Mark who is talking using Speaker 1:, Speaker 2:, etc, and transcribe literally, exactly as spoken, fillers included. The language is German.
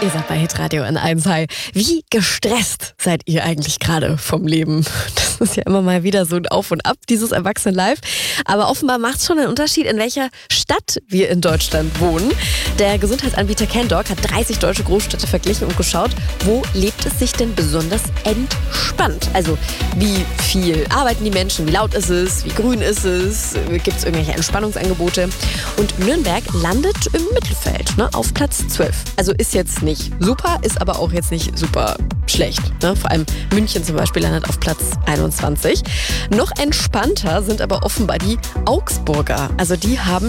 Speaker 1: Ihr seid bei Hitradio N eins. Hi. Wie gestresst seid ihr eigentlich gerade vom Leben? Das ist ja immer mal wieder so ein Auf und Ab, dieses Erwachsenen-Live. Aber offenbar macht es schon einen Unterschied, in welcher Stadt wir in Deutschland wohnen. Der Gesundheitsanbieter CanDog hat dreißig deutsche Großstädte verglichen und geschaut, wo lebt es sich denn besonders entspannt? Also wie viel arbeiten die Menschen, wie laut ist es, wie grün ist es, gibt es irgendwelche Entspannungsangebote? Und Nürnberg landet im Mittelfeld, ne, auf Platz zwölf. Also ist jetzt nicht super, ist aber auch jetzt nicht super schlecht. Ne? Vor allem München zum Beispiel landet auf Platz einundzwanzig. Noch entspannter sind aber offenbar die Augsburger. Also die haben